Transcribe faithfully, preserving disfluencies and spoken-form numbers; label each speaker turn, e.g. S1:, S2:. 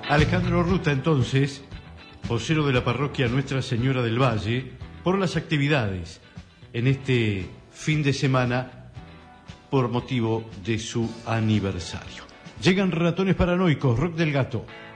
S1: Alejandro Ruta, entonces, vocero de la parroquia Nuestra Señora del Valle, por las actividades en este fin de semana por motivo de su aniversario. Llegan Ratones Paranoicos, Rock del Gato.